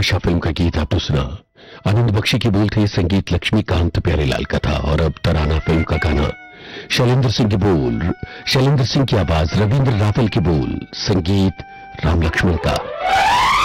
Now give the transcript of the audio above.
आशा film का गीत आपने सुना। आनंद बख्शी की बोल थे, संगीत लक्ष्मीकांत प्यारेलाल का था। और अब तराना फिल्म का गाना, शैलेंद्र सिंह की बोल, शैलेंद्र सिंह की आवाज, रविंद्र रावल की बोल, संगीत राम लक्ष्मण का।